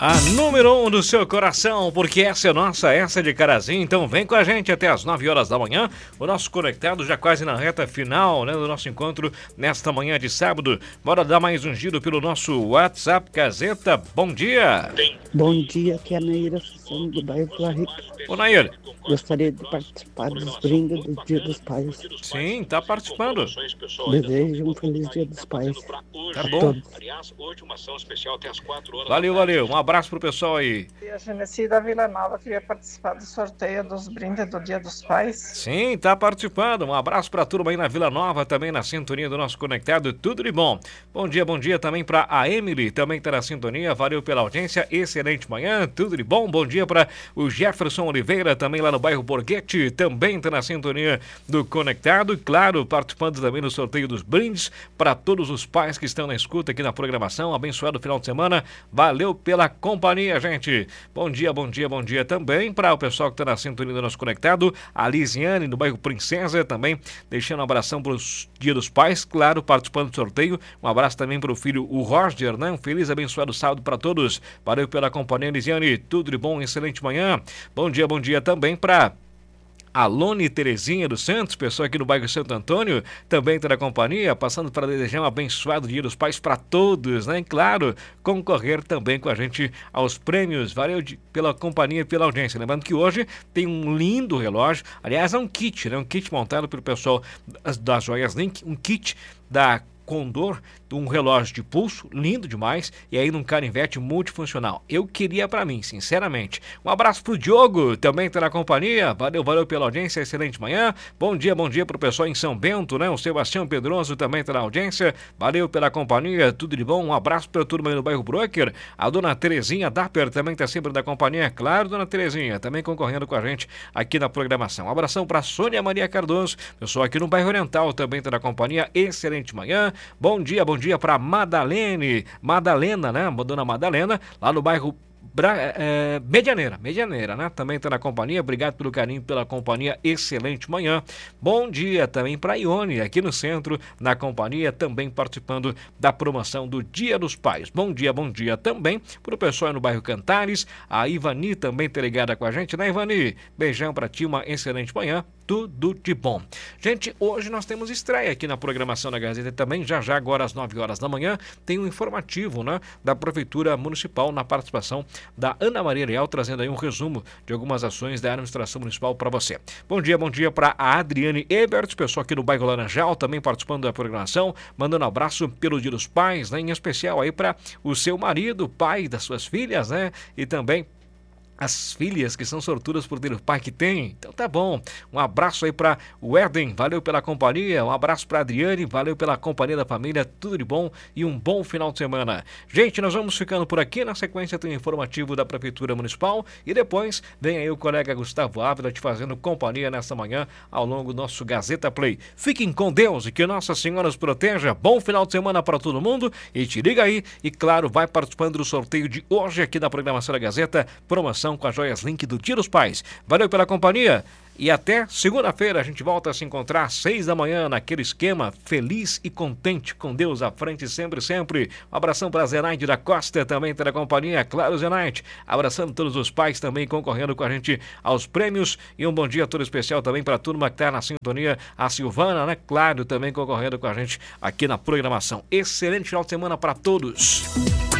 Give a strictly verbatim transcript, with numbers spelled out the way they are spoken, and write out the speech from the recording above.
A número um do seu coração, porque essa é nossa, essa é de Carazinho. Então vem com a gente até as nove horas da manhã. O nosso conectado já quase na reta final, né, do nosso encontro nesta manhã de sábado. Bora dar mais um giro pelo nosso WhatsApp Gazeta. Bom dia. Bom dia, aqui é a Naira Sussano do bairro Vila Rica. Ô Nair. Gostaria de participar dos brindes do Dia dos Pais. Sim, tá participando. Desejo um feliz Dia dos Pais. Tá bom. Valeu, valeu. Um abraço pro pessoal aí. A Genesi da Vila Nova queria participar do sorteio dos brindes do Dia dos Pais. Sim, tá participando. Um abraço pra turma aí na Vila Nova, também na sintonia do nosso conectado. Tudo de bom. Bom dia, bom dia também pra a Emily, também tá na sintonia. Valeu pela audiência. Excelente manhã. Tudo de bom. Bom dia pra o Jefferson Oliveira, também lá no bairro Borghetti, também está na sintonia do Conectado, e claro, participando também do sorteio dos brindes para todos os pais que estão na escuta aqui na programação. Abençoado final de semana, valeu pela companhia, gente. Bom dia, bom dia, bom dia também para o pessoal que está na sintonia do nosso Conectado, a Lisiane do bairro Princesa também, deixando um abração para os Dia dos Pais, claro, participando do sorteio. Um abraço também para o filho, o Roger, né? Um feliz, abençoado sábado para todos. Valeu pela companhia, Lisiane, tudo de bom, excelente manhã. Bom dia, bom dia também para Alone Terezinha dos Santos, pessoa aqui no bairro Santo Antônio, também está na companhia, passando para desejar um abençoado Dia dos Pais para todos, né? E claro, concorrer também com a gente aos prêmios. Valeu de, pela companhia e pela audiência. Lembrando que hoje tem um lindo relógio, aliás, é um kit, né? Um kit montado pelo pessoal das, das Joias Link, um kit da Condor, um relógio de pulso, lindo demais, e aí num canivete multifuncional. Eu queria pra mim, sinceramente. Um abraço pro Diogo, também tá na companhia. Valeu, valeu pela audiência, excelente manhã. Bom dia, bom dia pro pessoal em São Bento, né? O Sebastião Pedroso também tá na audiência. Valeu pela companhia, tudo de bom. Um abraço pra turma aí no bairro Broker. A dona Terezinha Dapper também tá sempre na companhia. Claro, dona Terezinha, também concorrendo com a gente aqui na programação. Um abração pra Sônia Maria Cardoso, pessoal aqui no bairro Oriental também tá na companhia. Excelente manhã. Bom dia, bom dia para Madalene, Madalena, né? Dona Madalena, lá no bairro Bra... É, Medianeira, Medianeira, né? Também está na companhia, obrigado pelo carinho, pela companhia, excelente manhã. Bom dia também para Ione, aqui no centro, na companhia, também participando da promoção do Dia dos Pais. Bom dia, bom dia também para o pessoal no bairro Cantares, a Ivani também tá ligada com a gente, né, Ivani? Beijão para ti, uma excelente manhã. Tudo de bom. Gente, hoje nós temos estreia aqui na programação da Gazeta também, já já agora às nove horas da manhã, tem um informativo, né, da Prefeitura Municipal na participação da Ana Maria Leal, trazendo aí um resumo de algumas ações da administração municipal para você. Bom dia, bom dia para a Adriane Ebert, pessoal aqui no bairro Laranjal, também participando da programação, mandando um abraço pelo Dia dos Pais, né, em especial aí para o seu marido, pai das suas filhas, né, e também as filhas que são sortudas por ter o pai que tem. Então tá bom, um abraço aí para o Éden, valeu pela companhia, um abraço para Adriane, valeu pela companhia da família, tudo de bom e um bom final de semana. Gente, nós vamos ficando por aqui, na sequência tem o informativo da Prefeitura Municipal e depois vem aí o colega Gustavo Ávila te fazendo companhia nesta manhã ao longo do nosso Gazeta Play. Fiquem com Deus e que Nossa Senhora os proteja, bom final de semana para todo mundo e te liga aí e claro, vai participando do sorteio de hoje aqui da programação da Gazeta, promoção com as Joias Link do Dia dos Pais. Valeu pela companhia e até segunda-feira a gente volta a se encontrar às seis da manhã naquele esquema feliz e contente com Deus à frente sempre, sempre. Um abração para a Zenaide da Costa, também tá na companhia, claro, Zenaide. Abraçando todos os pais também concorrendo com a gente aos prêmios e um bom dia todo especial também para a turma que tá na sintonia, a Silvana, né? Claro, também concorrendo com a gente aqui na programação. Excelente final de semana para todos.